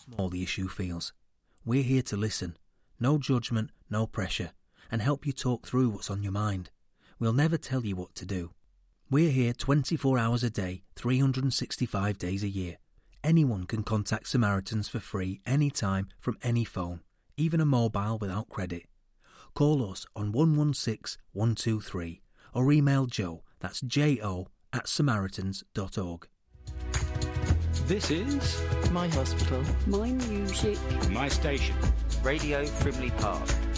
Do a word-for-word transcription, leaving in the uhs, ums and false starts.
small the issue feels. We're here to listen. No judgment, no pressure, and help you talk through what's on your mind. We'll never tell you what to do. We're here twenty-four hours a day, three hundred sixty-five days a year. Anyone can contact Samaritans for free anytime from any phone, even a mobile without credit. Call us on one one six, one two three or email Joe, that's J O, at samaritans dot org. This is My hospital. My music. My station. Radio Frimley Park.